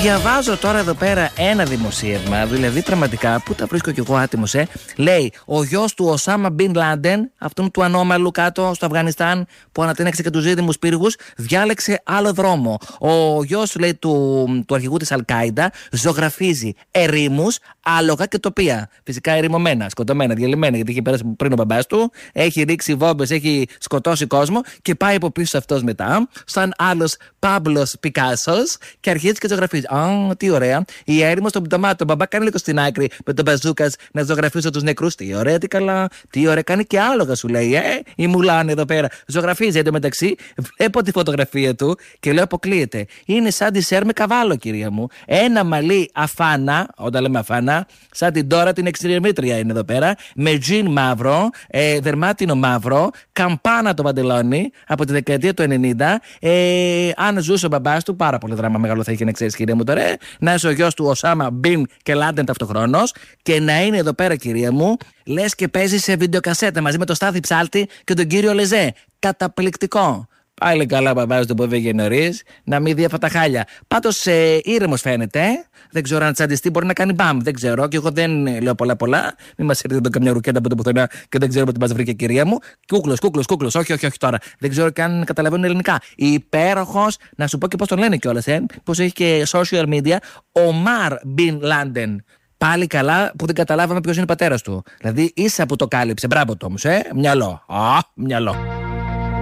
Διαβάζω τώρα εδώ πέρα ένα δημοσίευμα, δηλαδή πραγματικά που τα βρίσκω κι εγώ άτιμος, λέει ο γιος του Οσάμα Μπιν Λάντεν, αυτόν του ανώμαλου κάτω στο Αφγανιστάν που ανατείναξε και τους δίδυμους πύργους, διάλεξε άλλο δρόμο. Ο γιος, λέει, του αρχηγού της Αλ-Κάιντα ζωγραφίζει ερήμους, άλογα και τοπία. Φυσικά ερημωμένα, σκοτωμένα, διαλυμένα, γιατί είχε πέρασει πριν ο μπαμπάς του, έχει ρίξει βόμπες, έχει σκοτώσει κόσμο και πάει από πίσω αυτός μετά, σαν άλλος Πάμπλος Πικάσος και αρχίζει και ζωγραφίζει. Α, τι ωραία. Η έρημο στον πτωμάτο. Ο μπαμπά κάνει λίγο στην άκρη με τον μπαζούκας να ζωγραφίσω τους νεκρούς. Τι ωραία, τι καλά. Τι ωραία, κάνει και άλογα σου λέει. Η Μουλάν εδώ πέρα. Ζωγραφίζει εντωμεταξύ. Βλέπω τη φωτογραφία του και λέω αποκλείεται. Είναι σαν τη Σέρ με καβάλο, κυρία μου. Ένα μαλλί αφάνα, όταν λέμε αφάνα, σαν την Ντόρα την εξτρεμήτρια είναι εδώ πέρα. Με τζιν μαύρο, δερμάτινο μαύρο, καμπάνα το παντελόνι από τη δεκαετία του 90. Αν ζούσε ο μπαμπάς του, πάρα πολύ δράμα μεγάλο θα είχε να ξέρεις, κυρία μου τώρα. Να είσαι ο γιος του Οσάμα Μπιν και Λάντεν ταυτοχρόνως και να είναι εδώ πέρα, κυρία μου, λες και παίζει σε βιντεοκασέτα μαζί με τον Στάθη Ψάλτη και τον κύριο Λεζέ. Καταπληκτικό. Πάλι καλά, μπαμπάς του που έφυγε νωρίς, να μην δει αυτά τα χάλια. Πάντως ήρεμος φαίνεται. Δεν ξέρω αν τσαντιστεί, μπορεί να κάνει μπαμ. Δεν ξέρω. Και εγώ δεν λέω πολλά. Μην μας έρθει εδώ καμιά ρουκέτα από το πουθενά και δεν ξέρω πότε μας βρήκε, κυρία μου. Κούκλος. Όχι τώρα. Δεν ξέρω καν καταλαβαίνουν ελληνικά. Υπέροχος, να σου πω και πώς τον λένε κιόλας, πώς έχει και social media. Ομάρ Μπιν Λάντεν. Πάλι καλά που δεν καταλάβαμε ποιος είναι πατέρας του. Δηλαδή ίσα που το κάλυψε. Μπράβο του όμως, μυαλό. Μυαλό.